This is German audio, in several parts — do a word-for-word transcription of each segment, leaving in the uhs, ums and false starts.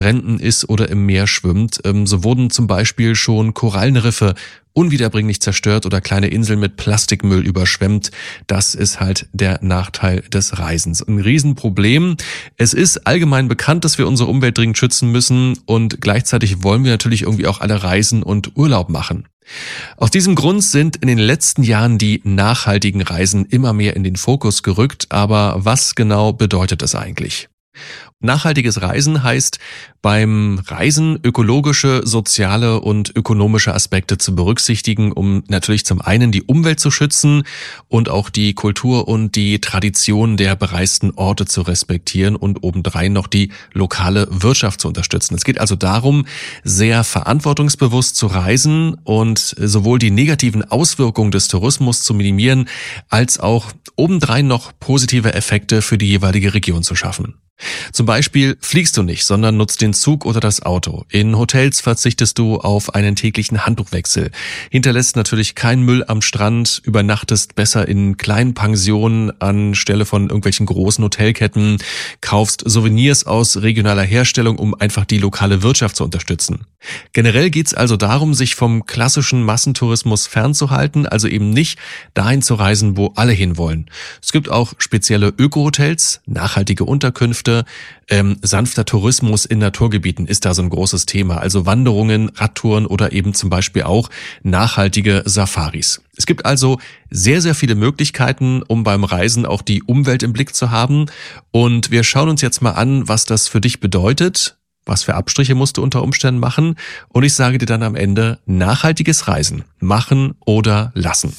Bränden ist oder im Meer schwimmt. So wurden zum Beispiel schon Korallenriffe unwiederbringlich zerstört oder kleine Inseln mit Plastikmüll überschwemmt. Das ist halt der Nachteil des Reisens. Ein Riesenproblem. Es ist allgemein bekannt, dass wir unsere Umwelt dringend schützen müssen und gleichzeitig wollen wir natürlich irgendwie auch alle reisen und Urlaub machen. Aus diesem Grund sind in den letzten Jahren die nachhaltigen Reisen immer mehr in den Fokus gerückt. Aber was genau bedeutet das eigentlich? Nachhaltiges Reisen heißt, beim Reisen ökologische, soziale und ökonomische Aspekte zu berücksichtigen, um natürlich zum einen die Umwelt zu schützen und auch die Kultur und die Tradition der bereisten Orte zu respektieren und obendrein noch die lokale Wirtschaft zu unterstützen. Es geht also darum, sehr verantwortungsbewusst zu reisen und sowohl die negativen Auswirkungen des Tourismus zu minimieren, als auch obendrein noch positive Effekte für die jeweilige Region zu schaffen. Zum Beispiel fliegst du nicht, sondern nutzt den Zug oder das Auto. In Hotels verzichtest du auf einen täglichen Handtuchwechsel, hinterlässt natürlich keinen Müll am Strand, übernachtest besser in kleinen Pensionen anstelle von irgendwelchen großen Hotelketten, kaufst Souvenirs aus regionaler Herstellung, um einfach die lokale Wirtschaft zu unterstützen. Generell geht's also darum, sich vom klassischen Massentourismus fernzuhalten, also eben nicht dahin zu reisen, wo alle hinwollen. Es gibt auch spezielle Öko-Hotels, nachhaltige Unterkünfte, ähm, sanfter Tourismus in Naturgebieten ist da so ein großes Thema, also Wanderungen, Radtouren oder eben zum Beispiel auch nachhaltige Safaris. Es gibt also sehr, sehr viele Möglichkeiten, um beim Reisen auch die Umwelt im Blick zu haben, und wir schauen uns jetzt mal an, was das für dich bedeutet. Was für Abstriche musst du unter Umständen machen? Und ich sage dir dann am Ende, nachhaltiges Reisen machen oder lassen.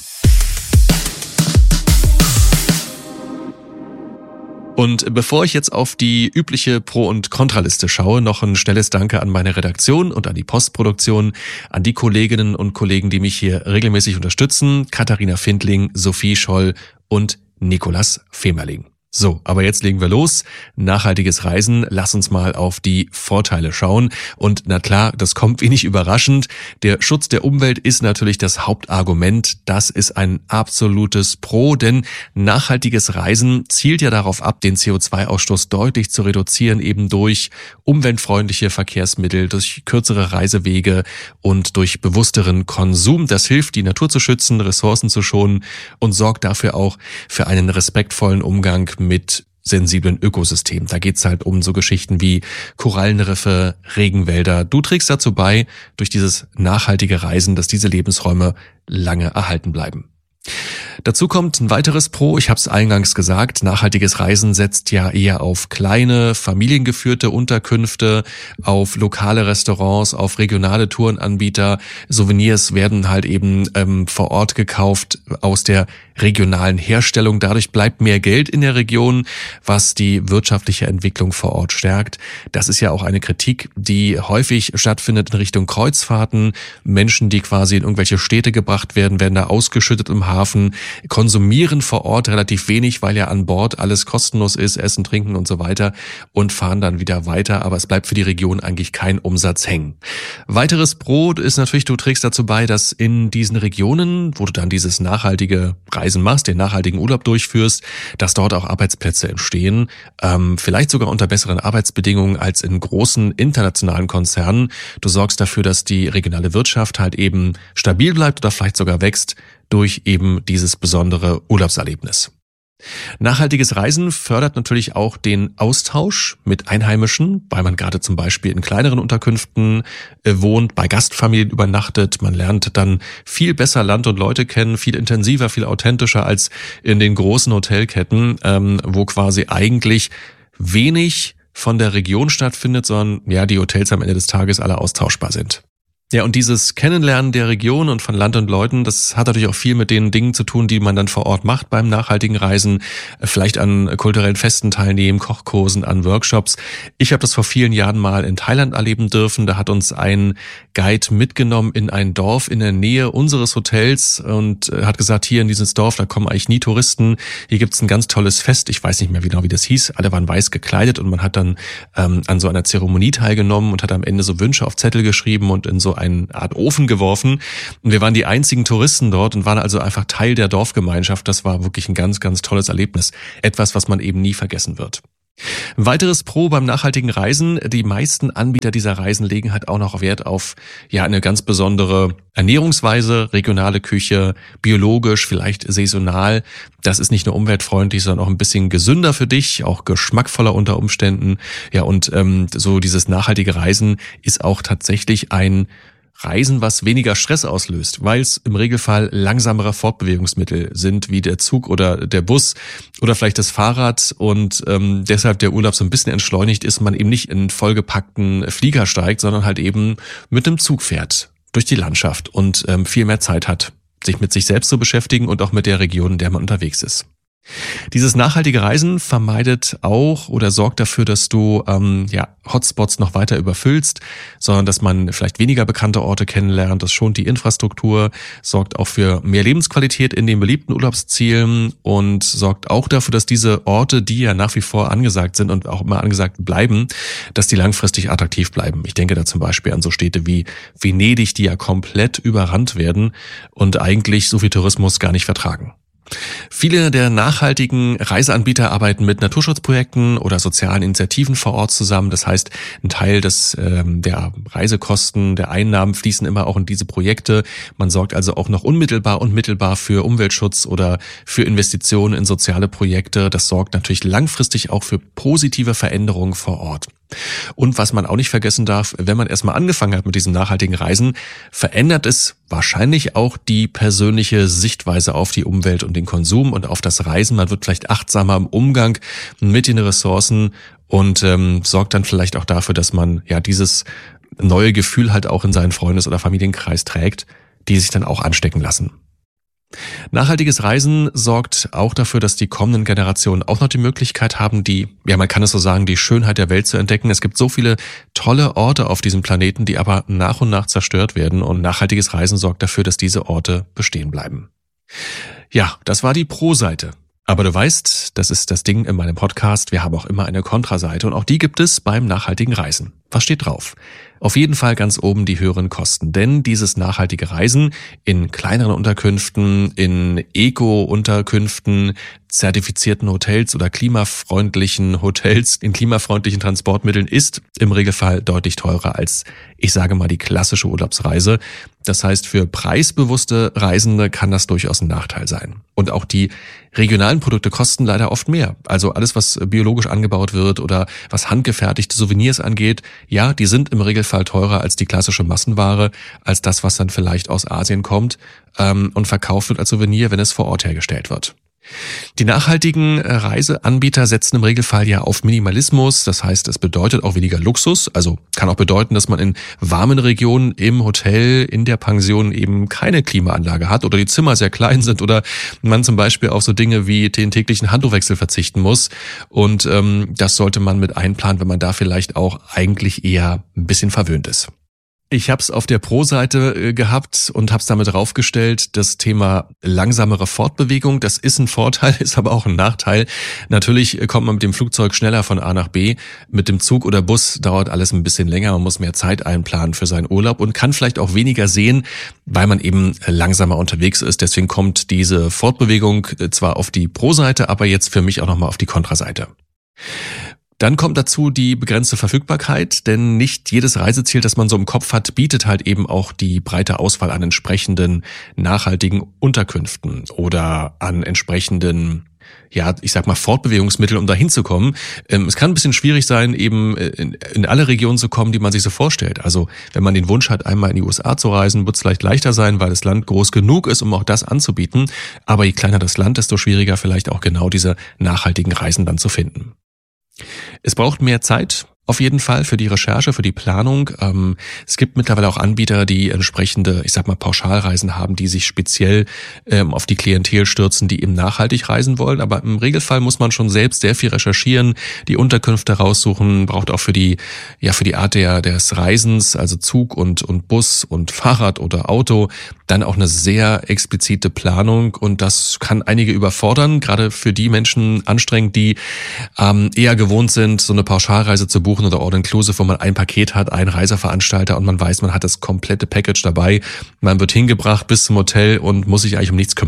Und bevor ich jetzt auf die übliche Pro- und Kontraliste schaue, noch ein schnelles Danke an meine Redaktion und an die Postproduktion, an die Kolleginnen und Kollegen, die mich hier regelmäßig unterstützen, Katharina Findling, Sophie Scholl und Nikolas Femerling. So, aber jetzt legen wir los. Nachhaltiges Reisen. Lass uns mal auf die Vorteile schauen. Und na klar, das kommt wenig überraschend. Der Schutz der Umwelt ist natürlich das Hauptargument. Das ist ein absolutes Pro, denn nachhaltiges Reisen zielt ja darauf ab, den C O zwei Ausstoß deutlich zu reduzieren, eben durch umweltfreundliche Verkehrsmittel, durch kürzere Reisewege und durch bewussteren Konsum. Das hilft, die Natur zu schützen, Ressourcen zu schonen und sorgt dafür auch für einen respektvollen Umgang mit sensiblen Ökosystemen. Da geht's halt um so Geschichten wie Korallenriffe, Regenwälder. Du trägst dazu bei, durch dieses nachhaltige Reisen, dass diese Lebensräume lange erhalten bleiben. Dazu kommt ein weiteres Pro, ich habe es eingangs gesagt, nachhaltiges Reisen setzt ja eher auf kleine, familiengeführte Unterkünfte, auf lokale Restaurants, auf regionale Tourenanbieter. Souvenirs werden halt eben ähm, vor Ort gekauft aus der regionalen Herstellung. Dadurch bleibt mehr Geld in der Region, was die wirtschaftliche Entwicklung vor Ort stärkt. Das ist ja auch eine Kritik, die häufig stattfindet in Richtung Kreuzfahrten. Menschen, die quasi in irgendwelche Städte gebracht werden, werden da ausgeschüttet im Hafen, konsumieren vor Ort relativ wenig, weil ja an Bord alles kostenlos ist, Essen, Trinken und so weiter, und fahren dann wieder weiter, aber es bleibt für die Region eigentlich kein Umsatz hängen. Weiteres Pro ist natürlich, du trägst dazu bei, dass in diesen Regionen, wo du dann dieses nachhaltige Reisen machst, den nachhaltigen Urlaub durchführst, dass dort auch Arbeitsplätze entstehen, ähm, vielleicht sogar unter besseren Arbeitsbedingungen als in großen internationalen Konzernen. Du sorgst dafür, dass die regionale Wirtschaft halt eben stabil bleibt oder vielleicht sogar wächst durch eben dieses besondere Urlaubserlebnis. Nachhaltiges Reisen fördert natürlich auch den Austausch mit Einheimischen, weil man gerade zum Beispiel in kleineren Unterkünften äh, wohnt, bei Gastfamilien übernachtet. Man lernt dann viel besser Land und Leute kennen, viel intensiver, viel authentischer als in den großen Hotelketten, ähm, wo quasi eigentlich wenig von der Region stattfindet, sondern ja, die Hotels am Ende des Tages alle austauschbar sind. Ja, und dieses Kennenlernen der Region und von Land und Leuten, das hat natürlich auch viel mit den Dingen zu tun, die man dann vor Ort macht beim nachhaltigen Reisen, vielleicht an kulturellen Festen teilnehmen, Kochkursen, an Workshops. Ich habe das vor vielen Jahren mal in Thailand erleben dürfen. Da hat uns ein Guide mitgenommen in ein Dorf in der Nähe unseres Hotels und hat gesagt, hier in dieses Dorf, da kommen eigentlich nie Touristen. Hier gibt's ein ganz tolles Fest. Ich weiß nicht mehr genau, wie das hieß. Alle waren weiß gekleidet und man hat dann ähm, an so einer Zeremonie teilgenommen und hat am Ende so Wünsche auf Zettel geschrieben und in so eine Art Ofen geworfen. Und wir waren die einzigen Touristen dort und waren also einfach Teil der Dorfgemeinschaft. Das war wirklich ein ganz, ganz tolles Erlebnis. Etwas, was man eben nie vergessen wird. Ein weiteres Pro beim nachhaltigen Reisen: Die meisten Anbieter dieser Reisen legen halt auch noch Wert auf ja eine ganz besondere Ernährungsweise, regionale Küche, biologisch, vielleicht saisonal. Das ist nicht nur umweltfreundlich, sondern auch ein bisschen gesünder für dich, auch geschmackvoller unter Umständen. Ja, und ähm, so dieses nachhaltige Reisen ist auch tatsächlich ein Reisen, was weniger Stress auslöst, weil es im Regelfall langsamere Fortbewegungsmittel sind, wie der Zug oder der Bus oder vielleicht das Fahrrad, und ähm, deshalb der Urlaub so ein bisschen entschleunigt ist, man eben nicht in vollgepackten Flieger steigt, sondern halt eben mit dem Zug fährt durch die Landschaft und ähm, viel mehr Zeit hat, sich mit sich selbst zu beschäftigen und auch mit der Region, in der man unterwegs ist. Dieses nachhaltige Reisen vermeidet auch oder sorgt dafür, dass du ähm, ja Hotspots noch weiter überfüllst, sondern dass man vielleicht weniger bekannte Orte kennenlernt. Das schont die Infrastruktur, sorgt auch für mehr Lebensqualität in den beliebten Urlaubszielen und sorgt auch dafür, dass diese Orte, die ja nach wie vor angesagt sind und auch immer angesagt bleiben, dass die langfristig attraktiv bleiben. Ich denke da zum Beispiel an so Städte wie Venedig, die ja komplett überrannt werden und eigentlich so viel Tourismus gar nicht vertragen. Viele der nachhaltigen Reiseanbieter arbeiten mit Naturschutzprojekten oder sozialen Initiativen vor Ort zusammen. Das heißt, ein Teil des ähm, der Reisekosten, der Einnahmen fließen immer auch in diese Projekte. Man sorgt also auch noch unmittelbar und mittelbar für Umweltschutz oder für Investitionen in soziale Projekte. Das sorgt natürlich langfristig auch für positive Veränderungen vor Ort. Und was man auch nicht vergessen darf: Wenn man erstmal angefangen hat mit diesem nachhaltigen Reisen, verändert es wahrscheinlich auch die persönliche Sichtweise auf die Umwelt und den Konsum und auf das Reisen. Man wird vielleicht achtsamer im Umgang mit den Ressourcen und ähm, sorgt dann vielleicht auch dafür, dass man ja dieses neue Gefühl halt auch in seinen Freundes- oder Familienkreis trägt, die sich dann auch anstecken lassen. Nachhaltiges Reisen sorgt auch dafür, dass die kommenden Generationen auch noch die Möglichkeit haben, die, ja, man kann es so sagen, die Schönheit der Welt zu entdecken. Es gibt so viele tolle Orte auf diesem Planeten, die aber nach und nach zerstört werden, und nachhaltiges Reisen sorgt dafür, dass diese Orte bestehen bleiben. Ja, das war die Pro-Seite. Aber du weißt, das ist das Ding in meinem Podcast, wir haben auch immer eine Kontraseite, und auch die gibt es beim nachhaltigen Reisen. Was steht drauf? Auf jeden Fall ganz oben die höheren Kosten, denn dieses nachhaltige Reisen in kleineren Unterkünften, in Eco-Unterkünften, zertifizierten Hotels oder klimafreundlichen Hotels, in klimafreundlichen Transportmitteln ist im Regelfall deutlich teurer als, ich sage mal, die klassische Urlaubsreise. Das heißt, für preisbewusste Reisende kann das durchaus ein Nachteil sein. Und auch die regionalen Produkte kosten leider oft mehr. Also alles, was biologisch angebaut wird oder was handgefertigte Souvenirs angeht, ja, die sind im Regelfall teurer als die klassische Massenware, als das, was dann vielleicht aus Asien kommt ähm, und verkauft wird als Souvenir, wenn es vor Ort hergestellt wird. Die nachhaltigen Reiseanbieter setzen im Regelfall ja auf Minimalismus. Das heißt, es bedeutet auch weniger Luxus. Also kann auch bedeuten, dass man in warmen Regionen im Hotel, in der Pension eben keine Klimaanlage hat oder die Zimmer sehr klein sind oder man zum Beispiel auf so Dinge wie den täglichen Handtuchwechsel verzichten muss. Und ähm, das sollte man mit einplanen, wenn man da vielleicht auch eigentlich eher ein bisschen verwöhnt ist. Ich habe es auf der Pro-Seite gehabt und habe es damit draufgestellt, das Thema langsamere Fortbewegung. Das ist ein Vorteil, ist aber auch ein Nachteil. Natürlich kommt man mit dem Flugzeug schneller von A nach B. Mit dem Zug oder Bus dauert alles ein bisschen länger. Man muss mehr Zeit einplanen für seinen Urlaub und kann vielleicht auch weniger sehen, weil man eben langsamer unterwegs ist. Deswegen kommt diese Fortbewegung zwar auf die Pro-Seite, aber jetzt für mich auch nochmal auf die Kontraseite. Dann kommt dazu die begrenzte Verfügbarkeit, denn nicht jedes Reiseziel, das man so im Kopf hat, bietet halt eben auch die breite Auswahl an entsprechenden nachhaltigen Unterkünften oder an entsprechenden, ja, ich sag mal, Fortbewegungsmitteln, um da hinzukommen. Es kann ein bisschen schwierig sein, eben in, in alle Regionen zu kommen, die man sich so vorstellt. Also wenn man den Wunsch hat, einmal in die U S A zu reisen, wird es vielleicht leichter sein, weil das Land groß genug ist, um auch das anzubieten. Aber je kleiner das Land, desto schwieriger vielleicht auch genau diese nachhaltigen Reisen dann zu finden. Es braucht mehr Zeit, auf jeden Fall, für die Recherche, für die Planung. Ähm, es gibt mittlerweile auch Anbieter, die entsprechende, ich sag mal, Pauschalreisen haben, die sich speziell ähm, auf die Klientel stürzen, die eben nachhaltig reisen wollen. Aber im Regelfall muss man schon selbst sehr viel recherchieren, die Unterkünfte raussuchen, braucht auch für die, ja, für die Art der, des Reisens, also Zug und, und Bus und Fahrrad oder Auto, dann auch eine sehr explizite Planung. Und das kann einige überfordern, gerade für die Menschen anstrengend, die ähm, eher gewohnt sind, so eine Pauschalreise zu buchen oder All-Inclusive, wo man ein Paket hat, einen Reiseveranstalter und man weiß, man hat das komplette Package dabei. Man wird hingebracht bis zum Hotel und muss sich eigentlich um nichts kümmern.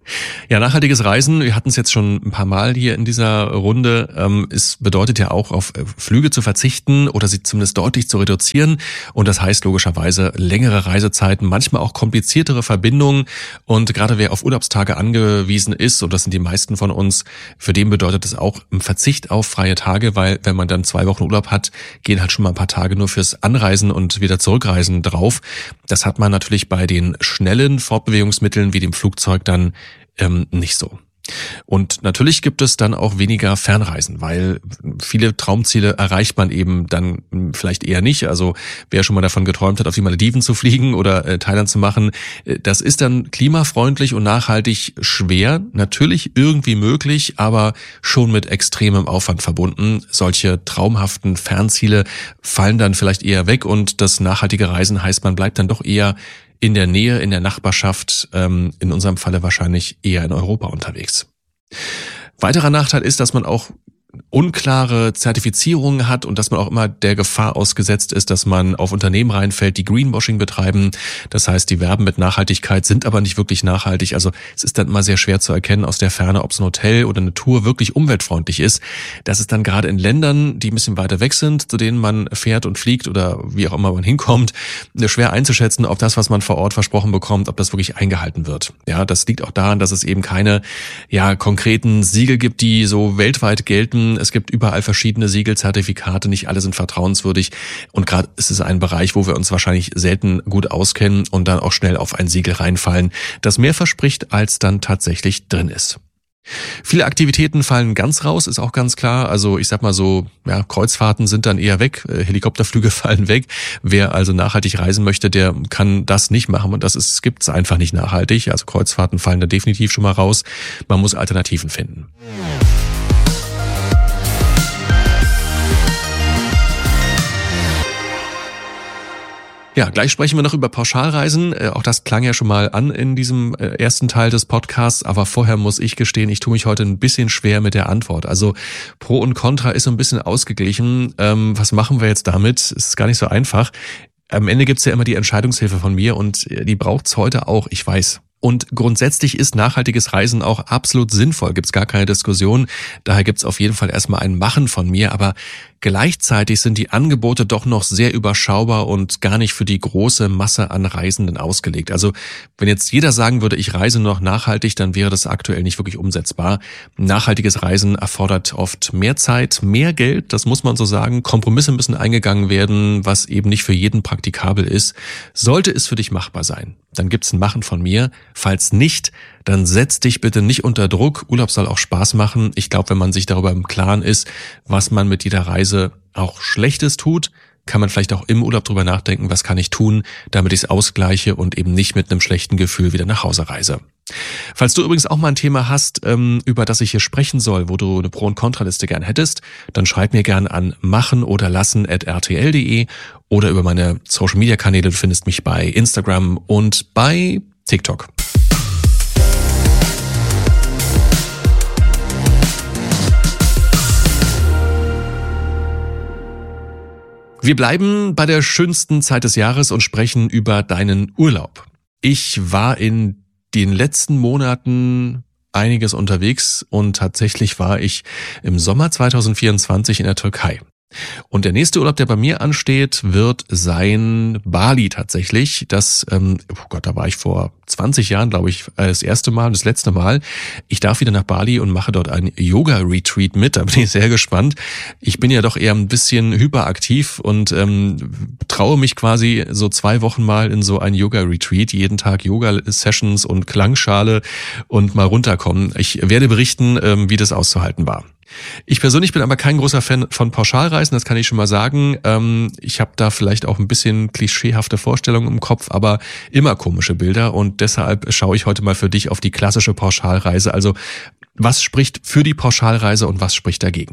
Ja, nachhaltiges Reisen, wir hatten es jetzt schon ein paar Mal hier in dieser Runde, ähm, es bedeutet ja auch, auf Flüge zu verzichten oder sie zumindest deutlich zu reduzieren. Und das heißt logischerweise längere Reisezeiten, manchmal auch kompliziertere Verbindungen. Und gerade wer auf Urlaubstage angewiesen ist, und das sind die meisten von uns, für den bedeutet es auch ein Verzicht auf freie Tage, weil wenn man dann zwei Wochen Urlaub hat, gehen halt schon mal ein paar Tage nur fürs Anreisen und wieder Zurückreisen drauf. Das hat man natürlich bei den schnellen Fortbewegungsmitteln wie dem Flugzeug dann ähm, nicht so. Und natürlich gibt es dann auch weniger Fernreisen, weil viele Traumziele erreicht man eben dann vielleicht eher nicht. Also wer schon mal davon geträumt hat, auf die Malediven zu fliegen oder äh, Thailand zu machen, äh, das ist dann klimafreundlich und nachhaltig schwer. Natürlich irgendwie möglich, aber schon mit extremem Aufwand verbunden. Solche traumhaften Fernziele fallen dann vielleicht eher weg und das nachhaltige Reisen heißt, man bleibt dann doch eher in der Nähe, in der Nachbarschaft, ähm, in unserem Falle wahrscheinlich eher in Europa unterwegs. Weiterer Nachteil ist, dass man auch unklare Zertifizierungen hat und dass man auch immer der Gefahr ausgesetzt ist, dass man auf Unternehmen reinfällt, die Greenwashing betreiben. Das heißt, die werben mit Nachhaltigkeit, sind aber nicht wirklich nachhaltig. Also es ist dann immer sehr schwer zu erkennen aus der Ferne, ob es ein Hotel oder eine Tour wirklich umweltfreundlich ist. Das ist dann gerade in Ländern, die ein bisschen weiter weg sind, zu denen man fährt und fliegt oder wie auch immer man hinkommt, schwer einzuschätzen, ob das, was man vor Ort versprochen bekommt, ob das wirklich eingehalten wird. Ja, das liegt auch daran, dass es eben keine, ja, konkreten Siegel gibt, die so weltweit gelten. Es gibt überall verschiedene Siegelzertifikate, nicht alle sind vertrauenswürdig und gerade ist es ein Bereich, wo wir uns wahrscheinlich selten gut auskennen und dann auch schnell auf ein Siegel reinfallen, das mehr verspricht, als dann tatsächlich drin ist. Viele Aktivitäten fallen ganz raus, ist auch ganz klar. Also ich sag mal so, ja, Kreuzfahrten sind dann eher weg, Helikopterflüge fallen weg. Wer also nachhaltig reisen möchte, der kann das nicht machen und das ist, gibt's einfach nicht nachhaltig. Also Kreuzfahrten fallen da definitiv schon mal raus. Man muss Alternativen finden. Ja, gleich sprechen wir noch über Pauschalreisen. Äh, auch das klang ja schon mal an in diesem äh, ersten Teil des Podcasts. Aber vorher muss ich gestehen, ich tue mich heute ein bisschen schwer mit der Antwort. Also Pro und Contra ist so ein bisschen ausgeglichen. Ähm, was machen wir jetzt damit? Es ist gar nicht so einfach. Am Ende gibt's ja immer die Entscheidungshilfe von mir und die braucht's heute auch, ich weiß. Und grundsätzlich ist nachhaltiges Reisen auch absolut sinnvoll, gibt's gar keine Diskussion. Daher gibt's auf jeden Fall erstmal ein Machen von mir, aber gleichzeitig sind die Angebote doch noch sehr überschaubar und gar nicht für die große Masse an Reisenden ausgelegt. Also wenn jetzt jeder sagen würde, ich reise noch nachhaltig, dann wäre das aktuell nicht wirklich umsetzbar. Nachhaltiges Reisen erfordert oft mehr Zeit, mehr Geld, das muss man so sagen. Kompromisse müssen eingegangen werden, was eben nicht für jeden praktikabel ist. Sollte es für dich machbar sein, dann gibt's ein Machen von mir. Falls nicht, dann setz dich bitte nicht unter Druck. Urlaub soll auch Spaß machen. Ich glaube, wenn man sich darüber im Klaren ist, was man mit jeder Reise auch Schlechtes tut, kann man vielleicht auch im Urlaub drüber nachdenken, was kann ich tun, damit ich es ausgleiche und eben nicht mit einem schlechten Gefühl wieder nach Hause reise. Falls du übrigens auch mal ein Thema hast, über das ich hier sprechen soll, wo du eine Pro- und Kontraliste gern hättest, dann schreib mir gern an machen oder lassen at r t l punkt d e oder über meine Social-Media-Kanäle. Du findest mich bei Instagram und bei TikTok. Wir bleiben bei der schönsten Zeit des Jahres und sprechen über deinen Urlaub. Ich war in den letzten Monaten einiges unterwegs und tatsächlich war ich im Sommer zwanzig vierundzwanzig in der Türkei. Und der nächste Urlaub, der bei mir ansteht, wird sein Bali tatsächlich. Das, ähm, oh Gott, da war ich vor zwanzig Jahren, glaube ich, das erste Mal und das letzte Mal. Ich darf wieder nach Bali und mache dort ein Yoga-Retreat mit. Da bin ich sehr gespannt. Ich bin ja doch eher ein bisschen hyperaktiv und ähm, traue mich quasi so zwei Wochen mal in so ein Yoga-Retreat. Jeden Tag Yoga-Sessions und Klangschale und mal runterkommen. Ich werde berichten, ähm, wie das auszuhalten war. Ich persönlich bin aber kein großer Fan von Pauschalreisen, das kann ich schon mal sagen. Ich habe da vielleicht auch ein bisschen klischeehafte Vorstellungen im Kopf, aber immer komische Bilder und deshalb schaue ich heute mal für dich auf die klassische Pauschalreise. Also was spricht für die Pauschalreise und was spricht dagegen?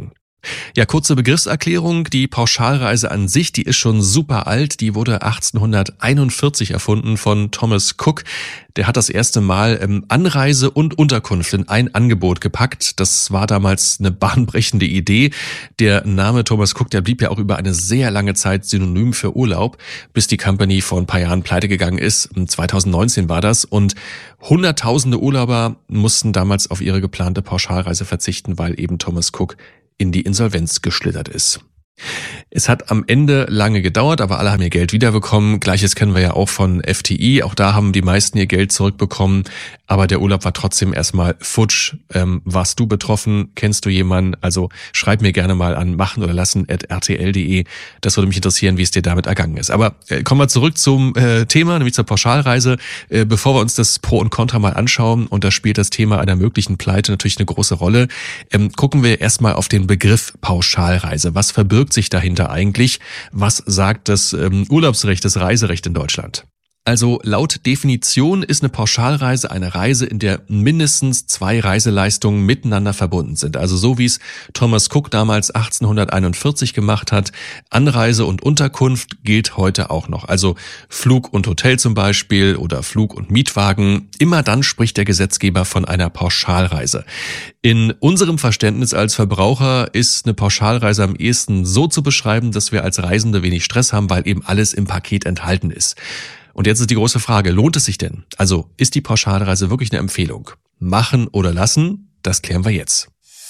Ja, kurze Begriffserklärung. Die Pauschalreise an sich, die ist schon super alt. Die wurde achtzehnhunderteinundvierzig erfunden von Thomas Cook. Der hat das erste Mal ähm, Anreise und Unterkunft in ein Angebot gepackt. Das war damals eine bahnbrechende Idee. Der Name Thomas Cook, der blieb ja auch über eine sehr lange Zeit synonym für Urlaub, bis die Company vor ein paar Jahren pleite gegangen ist. zweitausendneunzehn war das. Und Hunderttausende Urlauber mussten damals auf ihre geplante Pauschalreise verzichten, weil eben Thomas Cook in die Insolvenz geschlittert ist. Es hat am Ende lange gedauert, aber alle haben ihr Geld wiederbekommen. Gleiches kennen wir ja auch von F T I. Auch da haben die meisten ihr Geld zurückbekommen. Aber der Urlaub war trotzdem erstmal futsch. Ähm, warst du betroffen? Kennst du jemanden? Also schreib mir gerne mal an machen oder lassen at r t l punkt d e. Das würde mich interessieren, wie es dir damit ergangen ist. Aber äh, kommen wir zurück zum äh, Thema, nämlich zur Pauschalreise. Äh, bevor wir uns das Pro und Contra mal anschauen, und da spielt das Thema einer möglichen Pleite natürlich eine große Rolle, ähm, gucken wir erstmal auf den Begriff Pauschalreise. Was verbirgt sich dahinter eigentlich? Was sagt das ähm, Urlaubsrecht, das Reiserecht in Deutschland? Also laut Definition ist eine Pauschalreise eine Reise, in der mindestens zwei Reiseleistungen miteinander verbunden sind. Also so wie es Thomas Cook damals achtzehnhunderteinundvierzig gemacht hat. Anreise und Unterkunft gilt heute auch noch. Also Flug und Hotel zum Beispiel oder Flug und Mietwagen. Immer dann spricht der Gesetzgeber von einer Pauschalreise. In unserem Verständnis als Verbraucher ist eine Pauschalreise am ehesten so zu beschreiben, dass wir als Reisende wenig Stress haben, weil eben alles im Paket enthalten ist. Und jetzt ist die große Frage, lohnt es sich denn? Also ist die Pauschalreise wirklich eine Empfehlung? Machen oder lassen? Das klären wir jetzt.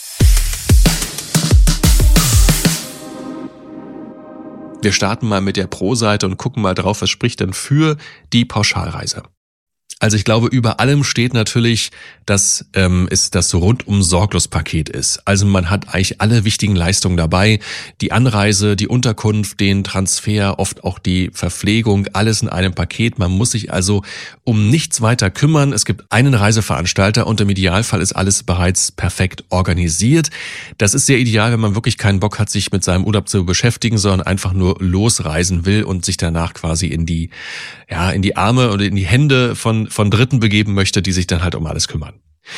Wir starten mal mit der Pro-Seite und gucken mal drauf, was spricht denn für die Pauschalreise. Also ich glaube, über allem steht natürlich, dass ähm, es das Rundum-Sorglos-Paket ist. Also man hat eigentlich alle wichtigen Leistungen dabei. Die Anreise, die Unterkunft, den Transfer, oft auch die Verpflegung, alles in einem Paket. Man muss sich also um nichts weiter kümmern. Es gibt einen Reiseveranstalter und im Idealfall ist alles bereits perfekt organisiert. Das ist sehr ideal, wenn man wirklich keinen Bock hat, sich mit seinem Urlaub zu beschäftigen, sondern einfach nur losreisen will und sich danach quasi in die, ja, in die Arme oder in die Hände von von Dritten begeben möchte, die sich dann halt um alles kümmern.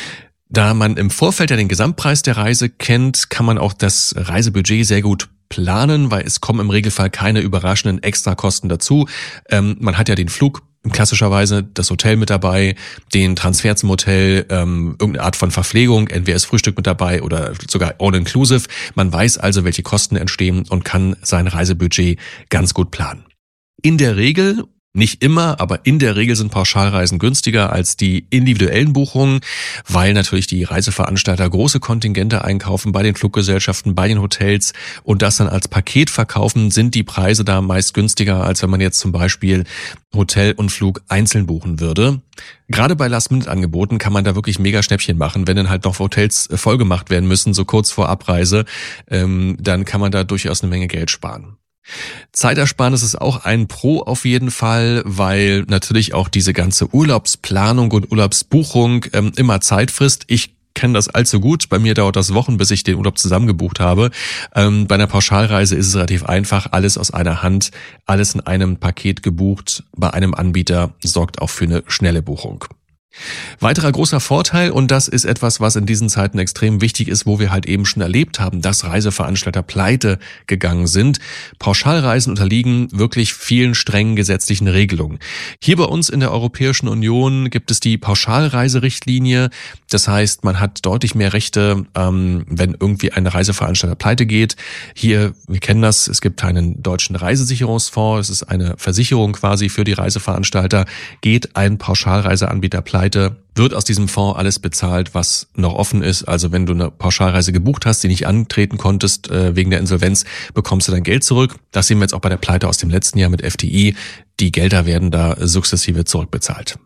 Da man im Vorfeld ja den Gesamtpreis der Reise kennt, kann man auch das Reisebudget sehr gut planen, weil es kommen im Regelfall keine überraschenden Extrakosten dazu. Ähm, man hat ja den Flug, klassischerweise das Hotel mit dabei, den Transfer zum Hotel, ähm, irgendeine Art von Verpflegung, entweder ist Frühstück mit dabei oder sogar all-inclusive. Man weiß also, welche Kosten entstehen und kann sein Reisebudget ganz gut planen. In der Regel, nicht immer, aber in der Regel sind Pauschalreisen günstiger als die individuellen Buchungen, weil natürlich die Reiseveranstalter große Kontingente einkaufen bei den Fluggesellschaften, bei den Hotels und das dann als Paket verkaufen, sind die Preise da meist günstiger, als wenn man jetzt zum Beispiel Hotel und Flug einzeln buchen würde. Gerade bei Last-Minute-Angeboten kann man da wirklich mega Schnäppchen machen, wenn dann halt noch Hotels vollgemacht werden müssen, so kurz vor Abreise, ähm, dann kann man da durchaus eine Menge Geld sparen. Zeitersparnis ist auch ein Pro auf jeden Fall, weil natürlich auch diese ganze Urlaubsplanung und Urlaubsbuchung ähm, immer Zeit frisst. Ich kenne das allzu gut. Bei mir dauert das Wochen, bis ich den Urlaub zusammengebucht habe. Ähm, bei einer Pauschalreise ist es relativ einfach. Alles aus einer Hand, alles in einem Paket gebucht. Bei einem Anbieter sorgt auch für eine schnelle Buchung. Weiterer großer Vorteil, und das ist etwas, was in diesen Zeiten extrem wichtig ist, wo wir halt eben schon erlebt haben, dass Reiseveranstalter pleite gegangen sind. Pauschalreisen unterliegen wirklich vielen strengen gesetzlichen Regelungen. Hier bei uns in der Europäischen Union gibt es die Pauschalreiserichtlinie. Das heißt, man hat deutlich mehr Rechte, ähm, wenn irgendwie ein Reiseveranstalter pleite geht. Hier, wir kennen das, es gibt einen deutschen Reisesicherungsfonds. Es ist eine Versicherung quasi für die Reiseveranstalter. Geht ein Pauschalreiseanbieter pleite, wird aus diesem Fonds alles bezahlt, was noch offen ist. Also wenn du eine Pauschalreise gebucht hast, die nicht antreten konntest äh, wegen der Insolvenz, bekommst du dein Geld zurück. Das sehen wir jetzt auch bei der Pleite aus dem letzten Jahr mit F T I. Die Gelder werden da sukzessive zurückbezahlt.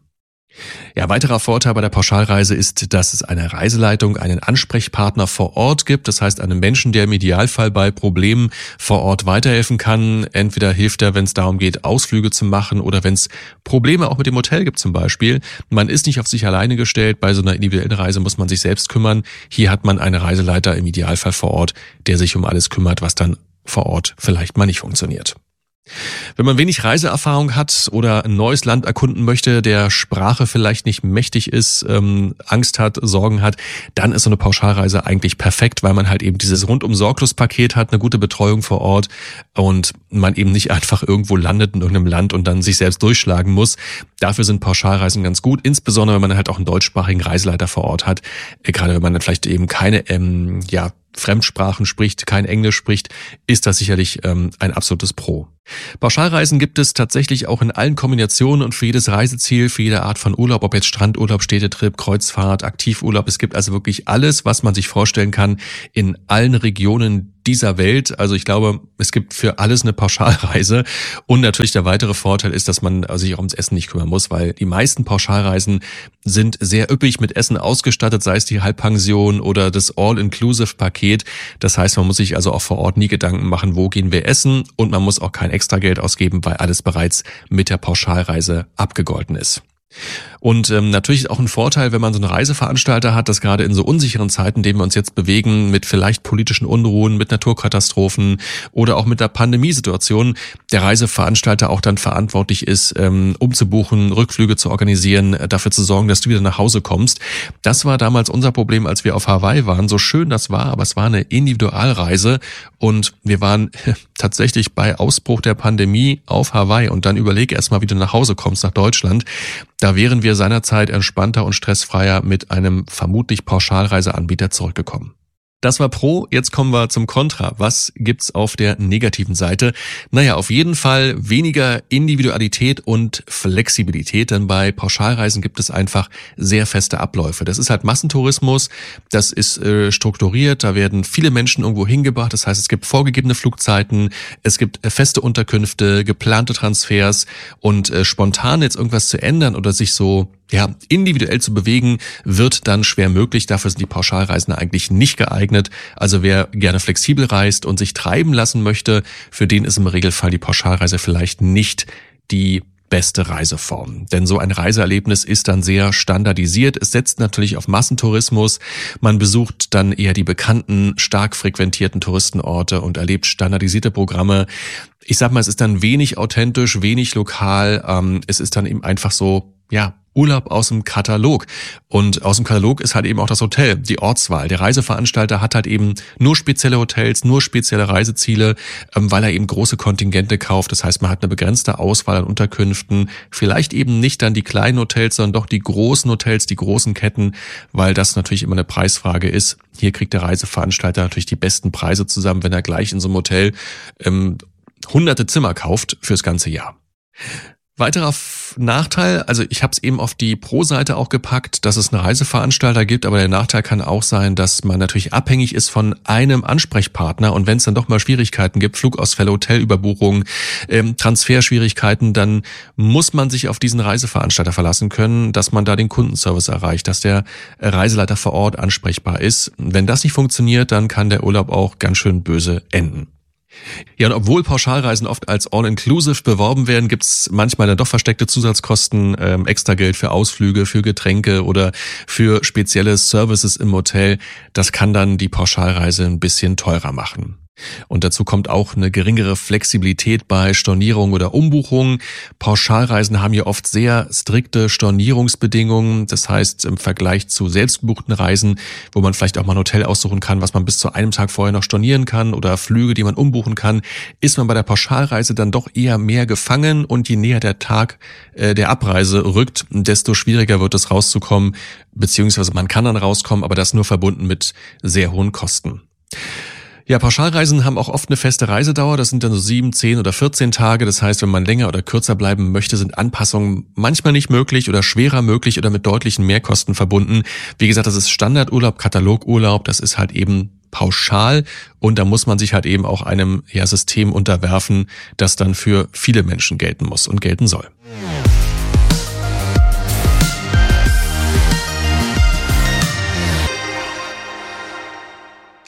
Ja, weiterer Vorteil bei der Pauschalreise ist, dass es eine Reiseleitung, einen Ansprechpartner vor Ort gibt. Das heißt, einen Menschen, der im Idealfall bei Problemen vor Ort weiterhelfen kann. Entweder hilft er, wenn es darum geht, Ausflüge zu machen oder wenn es Probleme auch mit dem Hotel gibt zum Beispiel. Man ist nicht auf sich alleine gestellt. Bei so einer individuellen Reise muss man sich selbst kümmern. Hier hat man einen Reiseleiter im Idealfall vor Ort, der sich um alles kümmert, was dann vor Ort vielleicht mal nicht funktioniert. Wenn man wenig Reiseerfahrung hat oder ein neues Land erkunden möchte, der Sprache vielleicht nicht mächtig ist, ähm, Angst hat, Sorgen hat, dann ist so eine Pauschalreise eigentlich perfekt, weil man halt eben dieses Rundum-Sorglos-Paket hat, eine gute Betreuung vor Ort und man eben nicht einfach irgendwo landet in irgendeinem Land und dann sich selbst durchschlagen muss. Dafür sind Pauschalreisen ganz gut, insbesondere wenn man halt auch einen deutschsprachigen Reiseleiter vor Ort hat, gerade wenn man dann vielleicht eben keine ähm, ja Fremdsprachen spricht, kein Englisch spricht, ist das sicherlich ähm, ein absolutes Pro. Pauschalreisen gibt es tatsächlich auch in allen Kombinationen und für jedes Reiseziel, für jede Art von Urlaub, ob jetzt Strandurlaub, Städtetrip, Kreuzfahrt, Aktivurlaub. Es gibt also wirklich alles, was man sich vorstellen kann in allen Regionen dieser Welt. Also ich glaube, es gibt für alles eine Pauschalreise. Und natürlich der weitere Vorteil ist, dass man sich auch ums Essen nicht kümmern muss, weil die meisten Pauschalreisen sind sehr üppig mit Essen ausgestattet, sei es die Halbpension oder das All-Inclusive-Paket. Das heißt, man muss sich also auch vor Ort nie Gedanken machen, wo gehen wir essen, und man muss auch kein extra Geld ausgeben, weil alles bereits mit der Pauschalreise abgegolten ist. Und ähm, natürlich auch ein Vorteil, wenn man so einen Reiseveranstalter hat, dass gerade in so unsicheren Zeiten, in denen wir uns jetzt bewegen, mit vielleicht politischen Unruhen, mit Naturkatastrophen oder auch mit der Pandemiesituation, der Reiseveranstalter auch dann verantwortlich ist, ähm, umzubuchen, Rückflüge zu organisieren, dafür zu sorgen, dass du wieder nach Hause kommst. Das war damals unser Problem, als wir auf Hawaii waren. So schön das war, aber es war eine Individualreise und wir waren tatsächlich bei Ausbruch der Pandemie auf Hawaii und dann überleg erst mal, wie du nach Hause kommst, nach Deutschland. Da wären wir seinerzeit entspannter und stressfreier mit einem vermutlich Pauschalreiseanbieter zurückgekommen. Das war Pro, jetzt kommen wir zum Kontra. Was gibt's auf der negativen Seite? Naja, auf jeden Fall weniger Individualität und Flexibilität, denn bei Pauschalreisen gibt es einfach sehr feste Abläufe. Das ist halt Massentourismus, das ist äh, strukturiert, da werden viele Menschen irgendwo hingebracht, das heißt, es gibt vorgegebene Flugzeiten, es gibt äh, feste Unterkünfte, geplante Transfers und äh, spontan jetzt irgendwas zu ändern oder sich so ja, individuell zu bewegen, wird dann schwer möglich. Dafür sind die Pauschalreisen eigentlich nicht geeignet. Also wer gerne flexibel reist und sich treiben lassen möchte, für den ist im Regelfall die Pauschalreise vielleicht nicht die beste Reiseform. Denn so ein Reiseerlebnis ist dann sehr standardisiert. Es setzt natürlich auf Massentourismus. Man besucht dann eher die bekannten, stark frequentierten Touristenorte und erlebt standardisierte Programme. Ich sag mal, es ist dann wenig authentisch, wenig lokal. Ähm, es ist dann eben einfach so, ja, Urlaub aus dem Katalog. Und aus dem Katalog ist halt eben auch das Hotel, die Ortswahl. Der Reiseveranstalter hat halt eben nur spezielle Hotels, nur spezielle Reiseziele, weil er eben große Kontingente kauft. Das heißt, man hat eine begrenzte Auswahl an Unterkünften. Vielleicht eben nicht dann die kleinen Hotels, sondern doch die großen Hotels, die großen Ketten, weil das natürlich immer eine Preisfrage ist. Hier kriegt der Reiseveranstalter natürlich die besten Preise zusammen, wenn er gleich in so einem Hotel ähm, hunderte Zimmer kauft fürs ganze Jahr. Weiterer Nachteil, also ich habe es eben auf die Pro-Seite auch gepackt, dass es einen Reiseveranstalter gibt, aber der Nachteil kann auch sein, dass man natürlich abhängig ist von einem Ansprechpartner, und wenn es dann doch mal Schwierigkeiten gibt, Flugausfälle, Hotelüberbuchungen, ähm, Transferschwierigkeiten, dann muss man sich auf diesen Reiseveranstalter verlassen können, dass man da den Kundenservice erreicht, dass der Reiseleiter vor Ort ansprechbar ist. Wenn das nicht funktioniert, dann kann der Urlaub auch ganz schön böse enden. Ja, und obwohl Pauschalreisen oft als All-Inclusive beworben werden, gibt's manchmal dann doch versteckte Zusatzkosten, ähm, Extrageld für Ausflüge, für Getränke oder für spezielle Services im Hotel. Das kann dann die Pauschalreise ein bisschen teurer machen. Und dazu kommt auch eine geringere Flexibilität bei Stornierung oder Umbuchung. Pauschalreisen haben ja oft sehr strikte Stornierungsbedingungen. Das heißt, im Vergleich zu selbstgebuchten Reisen, wo man vielleicht auch mal ein Hotel aussuchen kann, was man bis zu einem Tag vorher noch stornieren kann, oder Flüge, die man umbuchen kann, ist man bei der Pauschalreise dann doch eher mehr gefangen. Und je näher der Tag äh, der Abreise rückt, desto schwieriger wird es rauszukommen. Beziehungsweise man kann dann rauskommen, aber das nur verbunden mit sehr hohen Kosten. Ja, Pauschalreisen haben auch oft eine feste Reisedauer. Das sind dann so sieben, zehn oder vierzehn Tage. Das heißt, wenn man länger oder kürzer bleiben möchte, sind Anpassungen manchmal nicht möglich oder schwerer möglich oder mit deutlichen Mehrkosten verbunden. Wie gesagt, das ist Standardurlaub, Katalogurlaub. Das ist halt eben pauschal, und da muss man sich halt eben auch einem ja, System unterwerfen, das dann für viele Menschen gelten muss und gelten soll.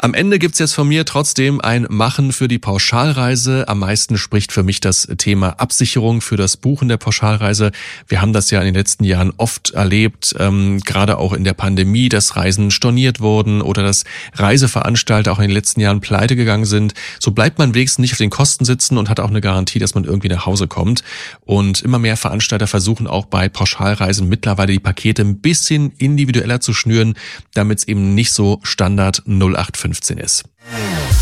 Am Ende gibt's jetzt von mir trotzdem ein Machen für die Pauschalreise. Am meisten spricht für mich das Thema Absicherung für das Buchen der Pauschalreise. Wir haben das ja in den letzten Jahren oft erlebt, ähm, gerade auch in der Pandemie, dass Reisen storniert wurden oder dass Reiseveranstalter auch in den letzten Jahren pleite gegangen sind. So bleibt man wenigstens nicht auf den Kosten sitzen und hat auch eine Garantie, dass man irgendwie nach Hause kommt. Und immer mehr Veranstalter versuchen auch bei Pauschalreisen mittlerweile die Pakete ein bisschen individueller zu schnüren, damit es eben nicht so Standard null acht fünfzehn ist.